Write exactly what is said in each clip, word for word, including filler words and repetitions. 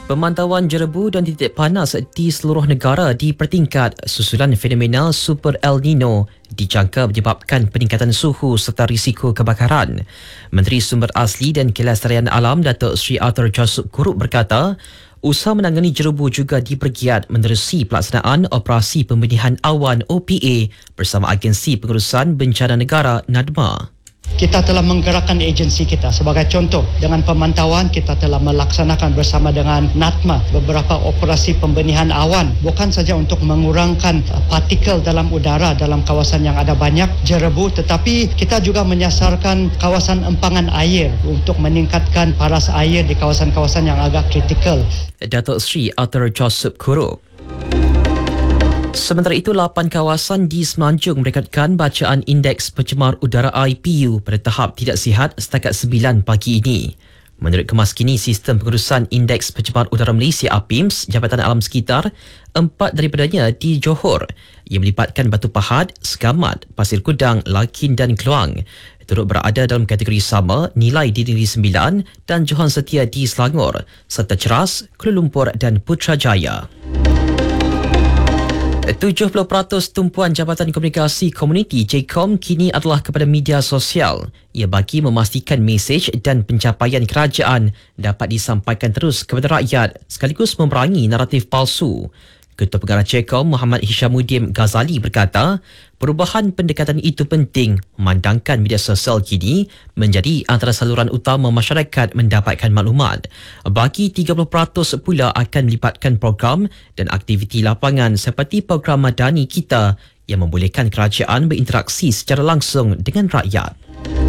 Pemantauan jerebu dan titik panas di seluruh negara dipertingkat susulan fenomena Super El Nino dijangka menyebabkan peningkatan suhu serta risiko kebakaran. Menteri Sumber Asli dan Kelestarian Alam Datuk Seri Arthur Jasup Kurup berkata, usaha menangani jerebu juga dipergiat menerusi pelaksanaan Operasi Pembenihan Awan O P A bersama Agensi Pengurusan Bencana Negara NADMA. Kita telah menggerakkan agensi kita. Sebagai contoh, dengan pemantauan kita telah melaksanakan bersama dengan NADMA beberapa operasi pembenihan awan, bukan saja untuk mengurangkan partikel dalam udara dalam kawasan yang ada banyak jerebu, tetapi kita juga menyasarkan kawasan empangan air untuk meningkatkan paras air di kawasan-kawasan yang agak kritikal. Datuk Seri Arthur Jasup Kurup. Sementara itu, lapan kawasan di Semenanjung merekodkan bacaan Indeks Pencemar Udara I P U pada tahap tidak sihat setakat sembilan pagi ini. Menurut kemaskini Sistem Pengurusan Indeks Pencemar Udara Malaysia A P I M S, Jabatan Alam Sekitar, empat daripadanya di Johor yang melibatkan Batu Pahat, Segamat, Pasir Kudang, Lakin dan Keluang. Turut berada dalam kategori sama nilai di Negeri Sembilan dan Johan Setia di Selangor serta Ceras, Kuala Lumpur dan Putrajaya. tujuh puluh peratus tumpuan Jabatan Komunikasi Komuniti J C O M kini adalah kepada media sosial. Ia bagi memastikan mesej dan pencapaian kerajaan dapat disampaikan terus kepada rakyat sekaligus memerangi naratif palsu. Ketua Pengarah J C O M Muhammad Hishamuddin Ghazali berkata, perubahan pendekatan itu penting memandangkan media sosial kini menjadi antara saluran utama masyarakat mendapatkan maklumat. Bagi tiga puluh peratus pula akan melibatkan program dan aktiviti lapangan seperti program Madani Kita yang membolehkan kerajaan berinteraksi secara langsung dengan rakyat.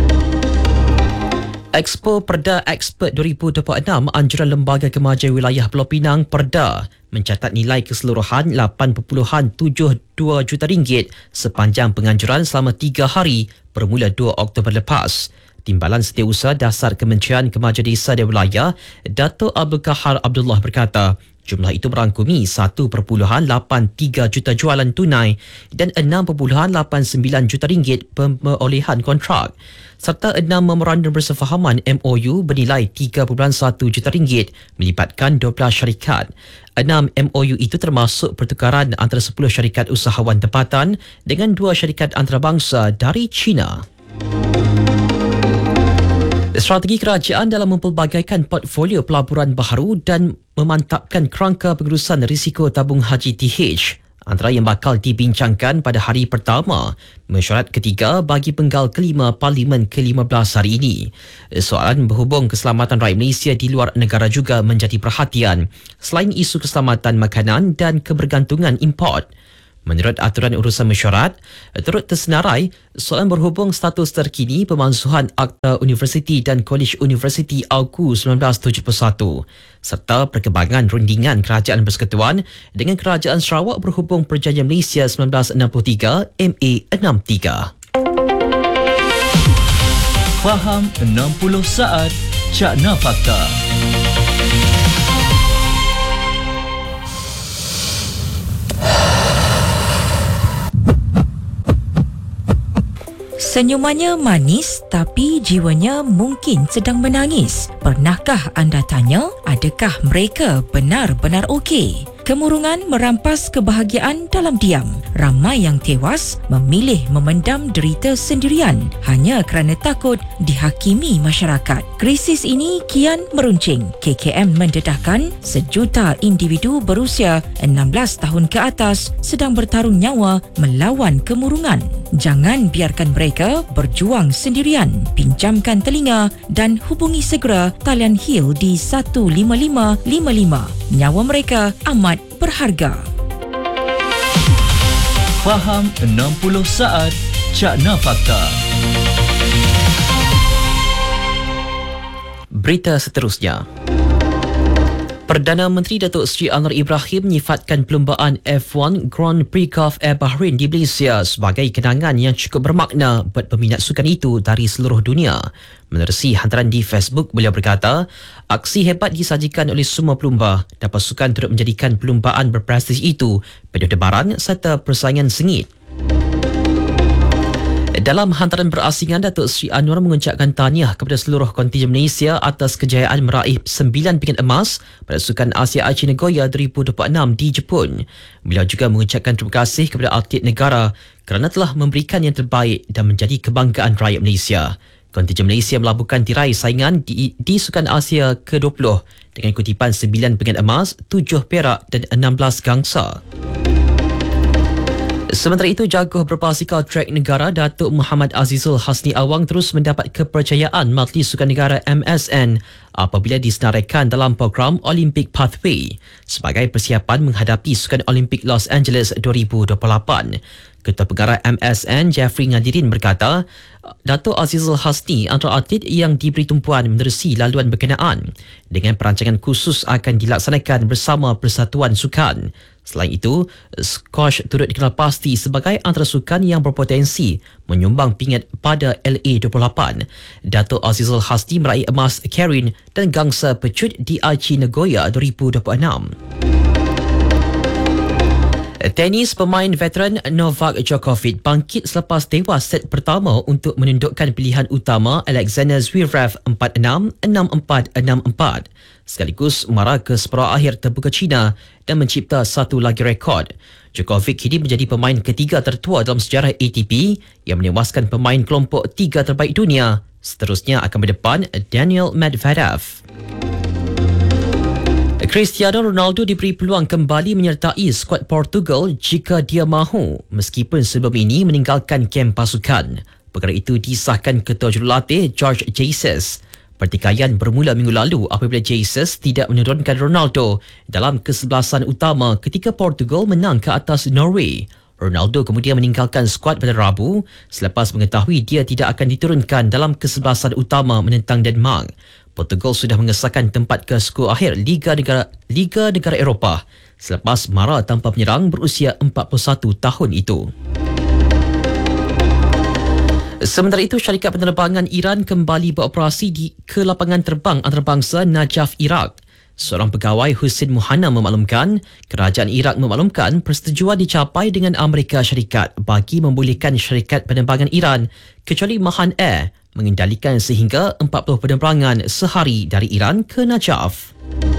Expo Perda Expert dua ribu dua puluh enam anjuran Lembaga Kemajuan Wilayah Pulau Pinang Perda mencatat nilai keseluruhan lapan perpuluhan tujuh dua juta ringgit sepanjang penganjuran selama tiga hari bermula dua Oktober lepas. Timbalan Setiausaha Dasar Kementerian Kemajuan Desa dan Wilayah Dato' Abdul Kahar Abdullah berkata, jumlah itu merangkumi satu perpuluhan lapan tiga juta jualan tunai dan enam perpuluhan lapan sembilan juta ringgit perolehan kontrak serta enam memorandum bersefahaman M O U bernilai tiga perpuluhan satu juta ringgit melibatkan dua belas syarikat. enam M O U itu termasuk pertukaran antara sepuluh syarikat usahawan tempatan dengan dua syarikat antarabangsa dari China. Strategi kerajaan dalam mempelbagaikan portfolio pelaburan baharu dan memantapkan kerangka pengurusan risiko tabung haji T H antara yang bakal dibincangkan pada hari pertama mesyuarat ketiga bagi penggal kelima Parlimen ke lima belas hari ini. Soalan berhubung keselamatan rakyat Malaysia di luar negara juga menjadi perhatian selain isu keselamatan makanan dan kebergantungan import. Menurut aturan urusan mesyuarat, turut tersenarai soalan berhubung status terkini pemansuhan Akta Universiti dan Kolej Universiti A U K U seribu sembilan ratus tujuh puluh satu serta perkembangan rundingan Kerajaan Persekutuan dengan Kerajaan Sarawak berhubung Perjanjian Malaysia seribu sembilan ratus enam puluh tiga M A enam puluh tiga. Faham enam puluh saat Cakna Fakta. Senyumannya manis tapi jiwanya mungkin sedang menangis. Pernahkah anda tanya, adakah mereka benar-benar okey? Kemurungan merampas kebahagiaan dalam diam. Ramai yang tewas memilih memendam derita sendirian hanya kerana takut dihakimi masyarakat. Krisis ini kian meruncing. K K M mendedahkan sejuta individu berusia enam belas tahun ke atas sedang bertarung nyawa melawan kemurungan. Jangan biarkan mereka berjuang sendirian. Pinjamkan telinga dan hubungi segera talian Hill di satu lima lima lima lima. Nyawa mereka amat berharga. Faham enam puluh saat Cakna Fakta. Berita seterusnya. Perdana Menteri Datuk Seri Anwar Ibrahim menyifatkan perlumbaan F satu Grand Prix Gulf Air Bahrain di Malaysia sebagai kenangan yang cukup bermakna buat peminat sukan itu dari seluruh dunia. Menerusi hantaran di Facebook, beliau berkata, aksi hebat disajikan oleh semua pelumba dan pasukan turut menjadikan perlumbaan berprestij itu penuh debaran serta persaingan sengit. Dalam hantaran berasingan, Datuk Seri Anwar mengucapkan tahniah kepada seluruh kontingen Malaysia atas kejayaan meraih sembilan pingat emas pada Sukan Asia Aichi Nagoya dua ribu dua puluh enam di Jepun. Beliau juga mengucapkan terima kasih kepada atlet negara kerana telah memberikan yang terbaik dan menjadi kebanggaan rakyat Malaysia. Kontingen Malaysia melabuhkan tirai saingan di, di Sukan Asia ke dua puluh dengan kutipan sembilan pingat emas, tujuh perak dan enam belas gangsa. Sementara itu, jaguh berbasikal trek negara Datuk Muhammad Azizul Hasni Awang terus mendapat kepercayaan Majlis Sukan Negara M S N apabila disenaraikan dalam program Olympic Pathway sebagai persiapan menghadapi Sukan Olimpik Los Angeles dua ribu dua puluh lapan. Ketua Pengarah M S N Jeffrey Ngadirin berkata, Datuk Azizul Hasni antara atlet yang diberi tumpuan menerusi laluan berkenaan dengan perancangan khusus akan dilaksanakan bersama Persatuan Sukan. Selain itu, squash turut dikenal pasti sebagai antara sukan yang berpotensi menyumbang pingat pada L A dua puluh lapan. Datuk Azizul Hasni meraih emas Karen dan gangsa pecut di Aichi Nagoya dua ribu dua puluh enam. Tenis pemain veteran Novak Djokovic bangkit selepas tewas set pertama untuk menundukkan pilihan utama Alexander Zverev empat enam, enam empat, enam empat. Sekaligus mara ke separuh akhir terbuka China dan mencipta satu lagi rekod. Djokovic kini menjadi pemain ketiga tertua dalam sejarah A T P yang menewaskan pemain kelompok tiga terbaik dunia. Seterusnya akan berdepan Daniel Medvedev. Cristiano Ronaldo diberi peluang kembali menyertai skuad Portugal jika dia mahu, meskipun sebelum ini meninggalkan kem pasukan. Perkara itu disahkan Ketua Jurulatih George Jesus. Pertikaian bermula minggu lalu apabila Jesus tidak menurunkan Ronaldo dalam kesebelasan utama ketika Portugal menang ke atas Norway. Ronaldo kemudian meninggalkan skuad pada Rabu selepas mengetahui dia tidak akan diturunkan dalam kesebelasan utama menentang Denmark. Portugal sudah mengesahkan tempat ke skor akhir Liga Negara Liga Negara Eropah selepas mara tanpa penyerang berusia empat puluh satu tahun itu. Sementara itu, syarikat penerbangan Iran kembali beroperasi di ke lapangan terbang antarabangsa Najaf, Iraq. Seorang pegawai Hussein Muhanna memaklumkan kerajaan Iraq memaklumkan persetujuan dicapai dengan Amerika Syarikat bagi membolehkan syarikat penerbangan Iran kecuali Mahan Air mengendalikan sehingga empat puluh penerbangan sehari dari Iran ke Najaf.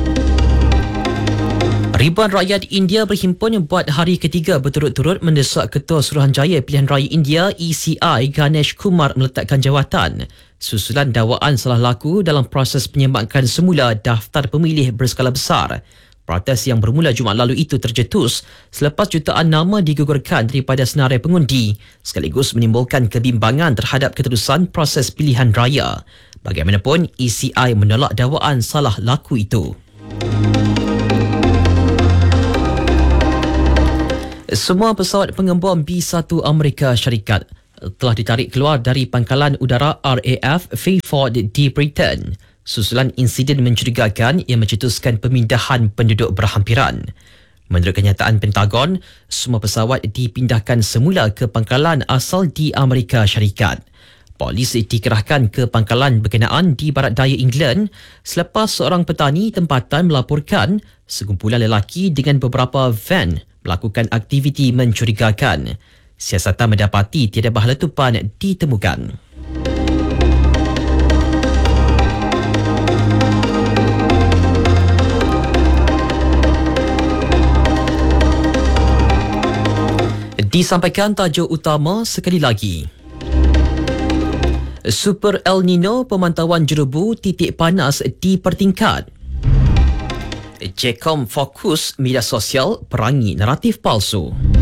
Ribuan rakyat India berhimpun buat hari ketiga berturut-turut mendesak Ketua Suruhanjaya Pilihan Raya India E C I Ganesh Kumar meletakkan jawatan susulan dakwaan salah laku dalam proses penyemakan semula daftar pemilih berskala besar. Protes yang bermula Jumaat lalu itu tercetus selepas jutaan nama digugurkan daripada senarai pengundi sekaligus menimbulkan kebimbangan terhadap keterusan proses pilihan raya. Bagaimanapun, E C I menolak dakwaan salah laku itu. Semua pesawat pengembom B satu Amerika Syarikat telah ditarik keluar dari pangkalan udara R A F Fairford di Britain susulan insiden mencurigakan yang mencetuskan pemindahan penduduk berhampiran. Menurut kenyataan Pentagon, semua pesawat dipindahkan semula ke pangkalan asal di Amerika Syarikat. Polis dikerahkan ke pangkalan berkenaan di barat daya England selepas seorang petani tempatan melaporkan sekumpulan lelaki dengan beberapa van melakukan aktiviti mencurigakan. Siasatan mendapati tiada bahan letupan ditemukan. Disampaikan tajuk utama sekali lagi. Super El Nino, pemantauan jerobu titik panas dipertingkat. Jcom fokus media sosial perangi naratif palsu.